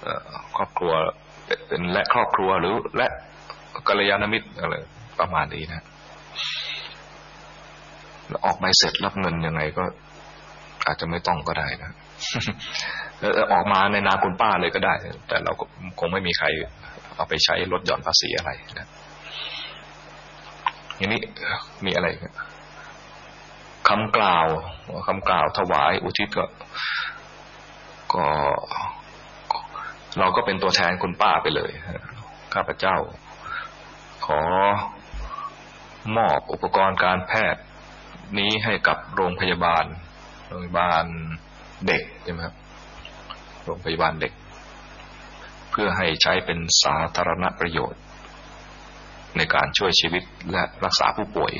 ครอบครัวเป็นและครอบครัวหรือและกัลยาณมิตรอะไรประมาณนี้นะออกใบเสร็จรับเงินยังไงก็อาจจะไม่ต้องก็ได้นะ ออกมาในนามคุณป้าเลยก็ได้แต่เราก็คงไม่มีใครเอาไปใช้ลดหย่อนภาษีอะไรนะอย่างนี้มีอะไรคำกล่าวถวายอุทิศก็เราก็เป็นตัวแทนคุณป้าไปเลยข้าพเจ้าขอมอบอุปกรณ์การแพทย์นี้ให้กับโรงพยาบาลเด็กใช่ไหมครับโรงพยาบาลเด็กเพื่อให้ใช้เป็นสาธารณประโยชน์ในการช่วยชีวิตและรักษาผู้ป่วย